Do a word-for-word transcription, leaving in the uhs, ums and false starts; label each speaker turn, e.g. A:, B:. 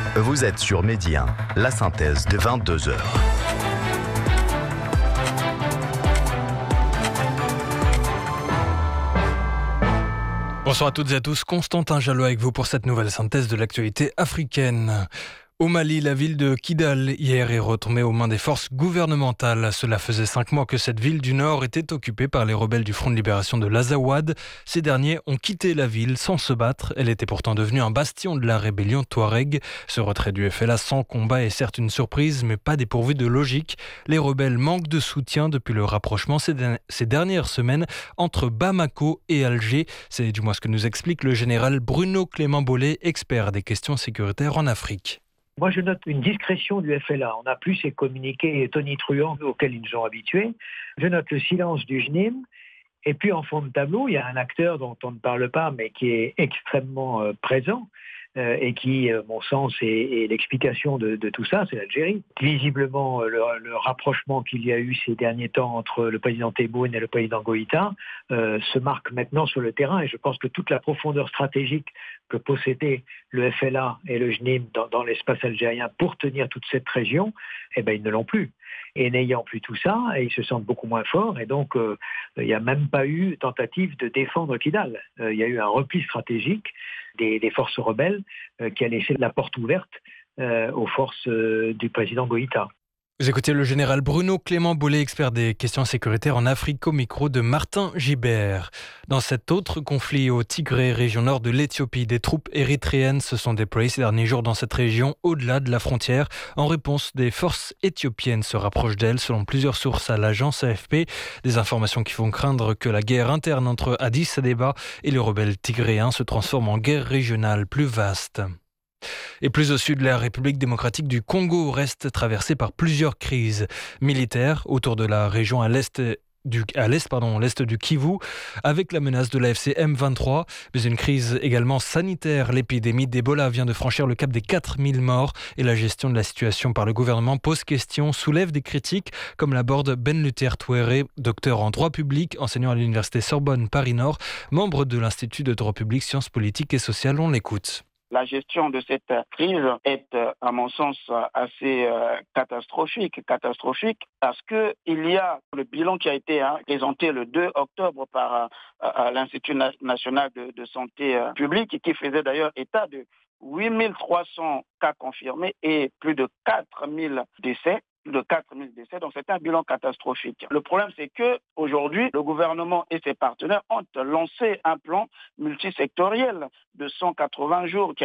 A: Vous êtes sur Midi un, la synthèse de vingt-deux heures.
B: Bonsoir à toutes et à tous, Constantin Jallot avec vous pour cette nouvelle synthèse de l'actualité africaine. Au Mali, la ville de Kidal, hier, est retombée aux mains des forces gouvernementales. Cela faisait cinq mois que cette ville du Nord était occupée par les rebelles du Front de libération de l'Azawad. Ces derniers ont quitté la ville sans se battre. Elle était pourtant devenue un bastion de la rébellion Touareg. Ce retrait du F L A sans combat est certes une surprise, mais pas dépourvu de logique. Les rebelles manquent de soutien depuis le rapprochement ces, de- ces dernières semaines entre Bamako et Alger. C'est du moins ce que nous explique le général Bruno Clément Bollet, expert des questions sécuritaires en Afrique.
C: Moi, je note une discrétion du F L A. On n'a plus ces communiqués tonitruants auxquels ils nous ont habitués. Je note le silence du J N I M. Et puis, en fond de tableau, il y a un acteur dont on ne parle pas, mais qui est extrêmement euh, présent euh, et qui, à mon sens, est, est l'explication de, de tout ça, c'est l'Algérie. Visiblement, le, le rapprochement qu'il y a eu ces derniers temps entre le président Tebboune et le président Goïta euh, se marque maintenant sur le terrain. Et je pense que toute la profondeur stratégique que possédait le F L A et le J N I M dans, dans l'espace algérien pour tenir toute cette région, eh ben, ils ne l'ont plus. Et n'ayant plus tout ça, ils se sentent beaucoup moins forts. Et donc, euh, il n'y a même pas eu tentative de défendre Kidal. Euh, il y a eu un repli stratégique des, des forces rebelles euh, qui a laissé la porte ouverte euh, aux forces euh, du président Goïta.
B: Vous écoutez le général Bruno Clément Bollet, expert des questions sécuritaires en Afrique, au micro de Martin Gibert. Dans cet autre conflit au Tigré, région nord de l'Éthiopie, des troupes érythréennes se sont déployées ces derniers jours dans cette région, au-delà de la frontière. En réponse, des forces éthiopiennes se rapprochent d'elles, selon plusieurs sources à l'agence A F P. Des informations qui font craindre que la guerre interne entre Addis Abeba et les rebelles tigréens se transforme en guerre régionale plus vaste. Et plus au sud, la République démocratique du Congo reste traversée par plusieurs crises militaires autour de la région à l'est du, à l'est, pardon, l'est du Kivu, avec la menace de l'A F C M vingt-trois, mais une crise également sanitaire. L'épidémie d'Ebola vient de franchir le cap des quatre mille morts et la gestion de la situation par le gouvernement pose question, soulève des critiques, comme l'aborde Ben Luther Touéré, docteur en droit public, enseignant à l'université Sorbonne Paris-Nord, membre de l'Institut de droit public, sciences politiques et sociales. On l'écoute.
D: La gestion de cette crise est, à mon sens, assez euh, catastrophique, catastrophique, parce que il y a le bilan qui a été hein, présenté le deux octobre par euh, l'Institut national de, de santé euh, publique, et qui faisait d'ailleurs état de huit mille trois cents cas confirmés et plus de quatre mille décès. de quatre mille décès, donc c'est un bilan catastrophique. Le problème, c'est que aujourd'hui, le gouvernement et ses partenaires ont lancé un plan multisectoriel de cent quatre-vingts jours qui